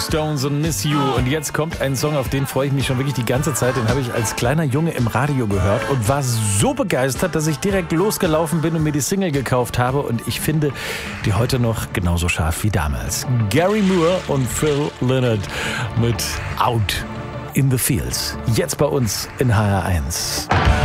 Stones und Miss You. Und jetzt kommt ein Song, auf den freue ich mich schon wirklich die ganze Zeit. Den habe ich als kleiner Junge im Radio gehört und war so begeistert, dass ich direkt losgelaufen bin und mir die Single gekauft habe. Und ich finde die heute noch genauso scharf wie damals. Gary Moore und Phil Lynott mit Out in the Fields. Jetzt bei uns in HR1.